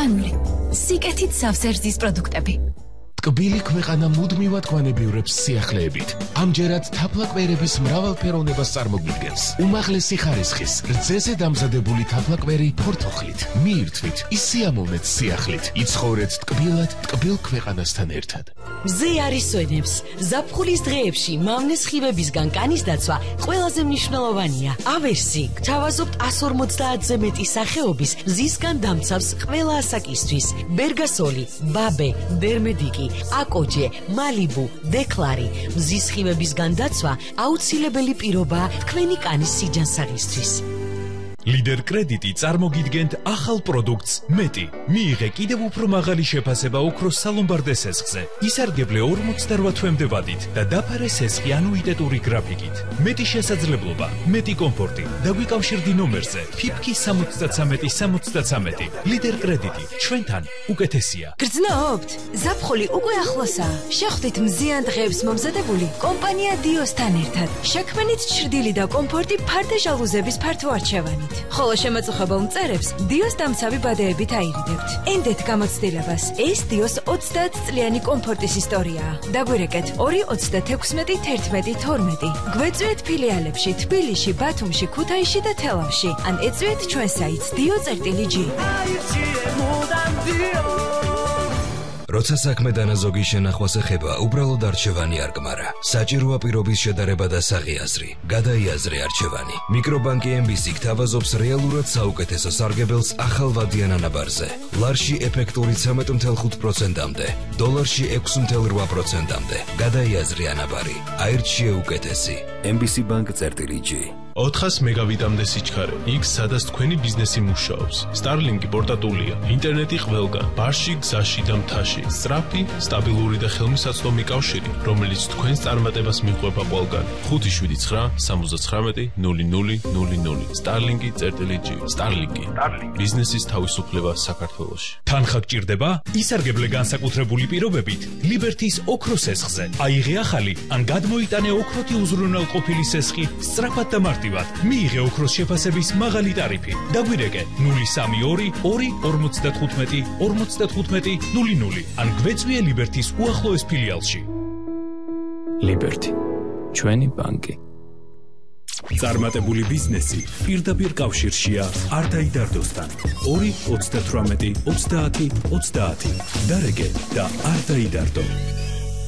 ორგანული, სიკეთით სავსერძის პროდუქტები. ტკბილი ქვეყანა მუდმივად გვანებიურებს სიახლეებით. ამჯერად თაფლაკვერების მრავალფეროვნებას წარმოგვიდგენს. უმაღლესი ხარისხის, რძეზე დამზადებული თაფლაკვერი ფორთოხლით. მიირთვით, ისიამოვნეთ სიახლით. იცხოვრეთ ტკბილად, ტკბილ ქვეყანასთან ერთად. მზე არის სვენებს. ზაფხულის დღეებში მავნე სხივებისგან კანის დაცვა ყველაზე მნიშვნელოვანია. ავერსი გთავაზობთ 150-ზე მეტი სახეობის მზისგან დამცავს ყველა ასაკისთვის. ბერგასოლი, ბაბე, დერმედიკი, აკოჯე, მალიბუ, დეკლარი. მზის სხივებისგან დაცვა აუცილებელი პირობაა თქვენი კანის სიჯანსაღისთვის. ლიდერ კრედიტი წარმოგიდგენთ ახალ პროდუქტს მეტი. მიიღე კიდევ უფრო მაღალი შეფასება ოქროს სალომბარდე სესხზე. ისარგებლე 48 თვემდე ვადით და დაფარე სესხი ანუიტეტური გრაფიკით. მეტი შესაძლებლობა, მეტი კომფორტი. დაგვიკავშირდი ნომერზე ფიფკი 73-73. ლიდერ კრედიტი, ჩვენთან უკეთესია. გრძნობთ? ზაფხული უკვე ახლოსაა. შეხვდით მზიან დღეებს მომზადებული კომპანია დიოსთან ერთად. შექმნით ჩრდილი და კომფორტი ფარდე ჟალუზების ფართო არჩევანით. ხოლო შემაწუხებელ მწერებს დიოს დამცავი ბადეებით აირიდებთ. ენდეთ გამოცდილებას. ეს დიოს 30 წლიანი კომფორტის ისტორიაა. დაგვირეკეთ 2-36-11-12. გვეწვიეთ ფილიალებში თბილისში, ბათუმში, ქუთაისში და თელავში. ან ეწვიეთ ჩვენ საიტს dio.g. როცა საქმე დანაზოგი შენახვას ეხება, უბრალოდ არჩევანი არ გმარა. საჭიროა პირობის შედარება და საღიაზრი. გადაიაზრე არჩევანი. მიკრობანკი MBC გთავაზობს რეალურად საუკეთესო სარგებელს ახალვადიან ანაბარზე. ლარში ეფექტური 13.5%-მდე, დოლარში 6.8%-მდე. გადაიაზრე ანაბარი. აირჩიე უკეთესი. MBC Bank.g 400 მეგავიტამდე სიჩქარე. იქ სადაც თქვენი ბიზნესი მუშაობს. Starlink-ი პორტატულია. ინტერნეტი ყველგან. ბარში, გზაში და მთაში. სწრაფი, სტაბილური და ხელმისაწვდომი კავშირი, რომელიც თქვენს წარმატებას მიყვება ყველგან. 579-79-0000. Starlink.g. Starlink-ი. ბიზნესის თავისუფლება საქართველოში. თანხა გჭირდება? ისარგებლე განსაკუთრებული პირობებით ლიბერთის ოქროს სესხზე. აიღე ახალი ან გადმოიტანე ოქროთი უზრუნველყოფილი სესხი სწრაფად და მარტივად. მიიღე ოქროს შეფასების მაღალი ტარიფი. დაგვირეკე 032-55-55-00 ან გვეწვიე ლიბერთის უახლოეს ფილიალში. ლიბერთი, ჩვენი ბანკი. წარმატებული ბიზნესი პირდაპირ კავშირშია არტაიდარდოსთან. 2-88-30-30. დარეგე და არტაიდარდო.